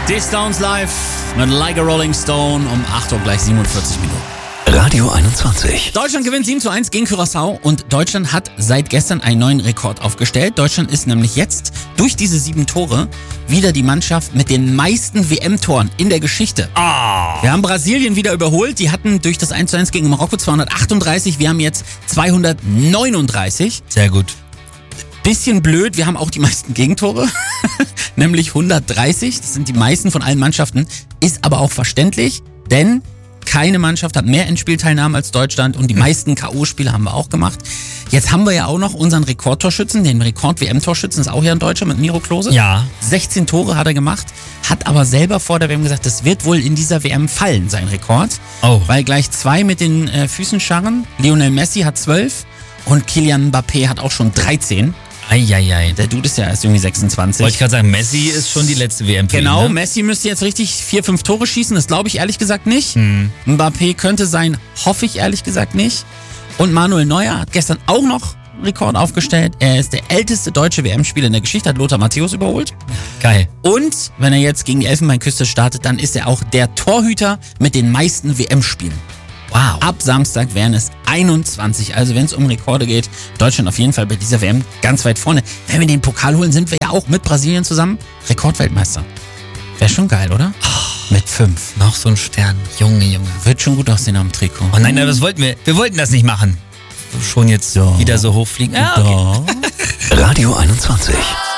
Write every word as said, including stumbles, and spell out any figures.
Die Stones live mit Like a Rolling Stone um acht Uhr gleich siebenundvierzig Minuten. Radio einundzwanzig. Deutschland gewinnt sieben zu eins gegen Curaçao und Deutschland hat seit gestern einen neuen Rekord aufgestellt. Deutschland ist nämlich jetzt durch diese sieben Tore wieder die Mannschaft mit den meisten W M-Toren in der Geschichte. Ah. Wir haben Brasilien wieder überholt. Die hatten durch das eins zu eins gegen Marokko zweihundertachtunddreißig. Wir haben jetzt zweihundertneununddreißig. Sehr gut. Bisschen blöd, wir haben auch die meisten Gegentore, nämlich hundertdreißig. Das sind die meisten von allen Mannschaften. Ist aber auch verständlich, denn keine Mannschaft hat mehr Endspielteilnahmen als Deutschland und die meisten K O-Spiele haben wir auch gemacht. Jetzt haben wir ja auch noch unseren Rekordtorschützen, den Rekord-W M-Torschützen, ist auch hier in Deutschland mit Miro Klose. Ja. sechzehn Tore hat er gemacht, hat aber selber vor der W M gesagt, das wird wohl in dieser W M fallen, sein Rekord. Oh. Weil gleich zwei mit den äh, Füßen scharren. Lionel Messi hat zwölf und Kylian Mbappé hat auch schon dreizehn. Eieiei. Der Dude ist ja erst irgendwie sechsundzwanzig. Wollte ich gerade sagen, Messi ist schon die letzte W M für Genau, ihn, ne? Messi müsste jetzt richtig vier, fünf Tore schießen. Das glaube ich ehrlich gesagt nicht. Hm. Mbappé könnte sein, hoffe ich ehrlich gesagt nicht. Und Manuel Neuer hat gestern auch noch einen Rekord aufgestellt. Er ist der älteste deutsche W M-Spieler in der Geschichte, hat Lothar Matthäus überholt. Geil. Und wenn er jetzt gegen die Elfenbeinküste startet, dann ist er auch der Torhüter mit den meisten W M-Spielen. Wow. Ab Samstag wären es einundzwanzig. Also wenn es um Rekorde geht, Deutschland auf jeden Fall bei dieser W M ganz weit vorne. Wenn wir den Pokal holen, sind wir ja auch mit Brasilien zusammen Rekordweltmeister. Wäre schon geil, oder? Oh, mit fünf. Noch so ein Stern. Junge, Junge. Wird schon gut aussehen am Trikot. Oh nein, das wollten wir. Wir wollten das nicht machen. Schon jetzt So. wieder so hochfliegen. Ah, okay. Da. Radio einundzwanzig.